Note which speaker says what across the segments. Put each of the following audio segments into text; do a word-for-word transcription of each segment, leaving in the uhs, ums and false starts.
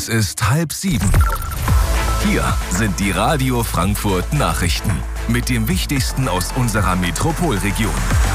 Speaker 1: Es ist halb sieben. Hier sind die Radio Frankfurt Nachrichten mit dem Wichtigsten aus unserer Metropolregion.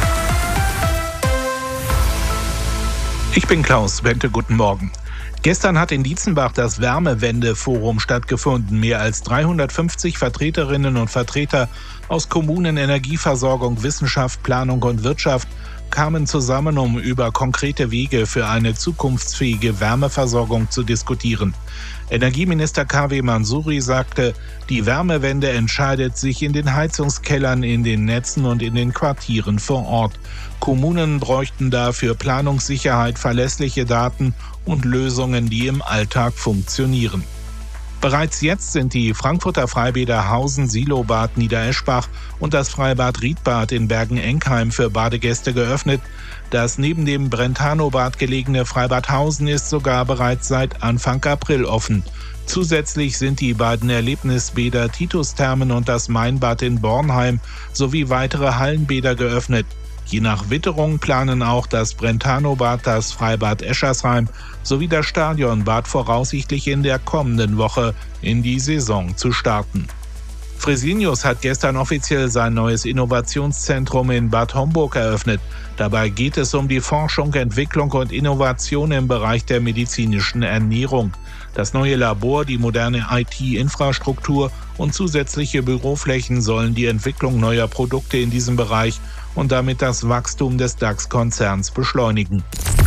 Speaker 2: Ich bin Klaus Bente, guten Morgen. Gestern hat in Dietzenbach das Wärmewende-Forum stattgefunden. Mehr als dreihundertfünfzig Vertreterinnen und Vertreter aus Kommunen, Energieversorgung, Wissenschaft, Planung und Wirtschaft kamen zusammen, um über konkrete Wege für eine zukunftsfähige Wärmeversorgung zu diskutieren. Energieminister K W Mansouri sagte, die Wärmewende entscheidet sich in den Heizungskellern, in den Netzen und in den Quartieren vor Ort. Kommunen bräuchten dafür Planungssicherheit, verlässliche Daten und Lösungen, die im Alltag funktionieren. Bereits jetzt sind die Frankfurter Freibäder Hausen, Silobad, Niedereschbach und das Freibad Riedbad in Bergen-Enkheim für Badegäste geöffnet. Das neben dem Brentano-Bad gelegene Freibad Hausen ist sogar bereits seit Anfang April offen. Zusätzlich sind die beiden Erlebnisbäder Titus-Thermen und das Mainbad in Bornheim sowie weitere Hallenbäder geöffnet. Je nach Witterung planen auch das Brentano-Bad, das Freibad Eschersheim sowie das Stadionbad voraussichtlich in der kommenden Woche in die Saison zu starten. Fresenius hat gestern offiziell sein neues Innovationszentrum in Bad Homburg eröffnet. Dabei geht es um die Forschung, Entwicklung und Innovation im Bereich der medizinischen Ernährung. Das neue Labor, die moderne I T-Infrastruktur und zusätzliche Büroflächen sollen die Entwicklung neuer Produkte in diesem Bereich und damit das Wachstum des DAX-Konzerns beschleunigen.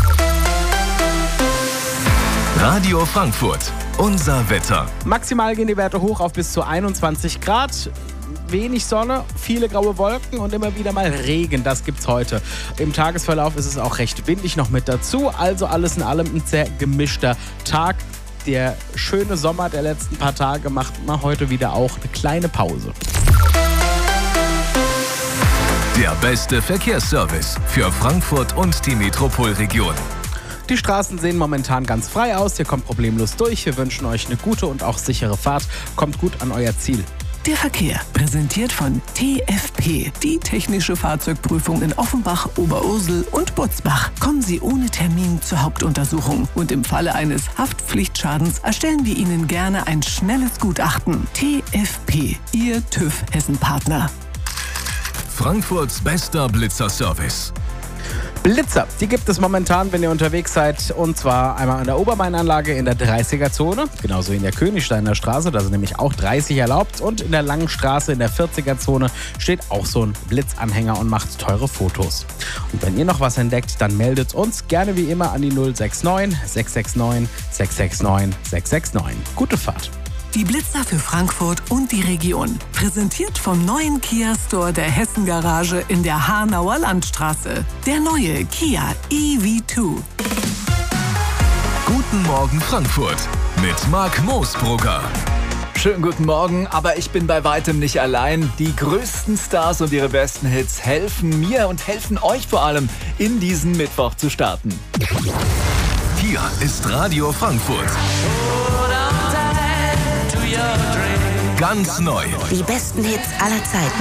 Speaker 1: Radio Frankfurt, unser Wetter.
Speaker 3: Maximal gehen die Werte hoch auf bis zu einundzwanzig Grad. Wenig Sonne, viele graue Wolken und immer wieder mal Regen. Das gibt's heute. Im Tagesverlauf ist es auch recht windig noch mit dazu. Also alles in allem ein sehr gemischter Tag. Der schöne Sommer der letzten paar Tage macht mal heute wieder auch eine kleine Pause.
Speaker 1: Der beste Verkehrsservice für Frankfurt und die Metropolregion.
Speaker 3: Die Straßen sehen momentan ganz frei aus. Ihr kommt problemlos durch. Wir wünschen euch eine gute und auch sichere Fahrt. Kommt gut an euer Ziel.
Speaker 4: Der Verkehr, präsentiert von T F P, die technische Fahrzeugprüfung in Offenbach, Oberursel und Butzbach. Kommen Sie ohne Termin zur Hauptuntersuchung und im Falle eines Haftpflichtschadens erstellen wir Ihnen gerne ein schnelles Gutachten. T F P, Ihr TÜV Hessen-Partner.
Speaker 1: Frankfurts bester Blitzer-Service.
Speaker 3: Blitzer, die gibt es momentan, wenn ihr unterwegs seid, und zwar einmal an der Obermainanlage in der dreißiger-Zone, genauso in der Königsteiner Straße, da sind nämlich auch dreißig erlaubt, und in der Langen Straße in der vierziger-Zone steht auch so ein Blitzanhänger und macht teure Fotos. Und wenn ihr noch was entdeckt, dann meldet uns gerne wie immer an die null sechs neun, sechs sechs neun, sechs sechs neun, sechs sechs neun. Gute Fahrt!
Speaker 4: Die Blitzer für Frankfurt und die Region. Präsentiert vom neuen Kia Store der Hessen Garage in der Hanauer Landstraße. Der neue Kia E V zwei.
Speaker 1: Guten Morgen Frankfurt mit Marc Moosbrugger.
Speaker 5: Schönen guten Morgen, aber ich bin bei weitem nicht allein. Die größten Stars und ihre besten Hits helfen mir und helfen euch vor allem, in diesen Mittwoch zu starten.
Speaker 1: Hier ist Radio Frankfurt. Ganz neu.
Speaker 6: Die besten Hits aller Zeiten.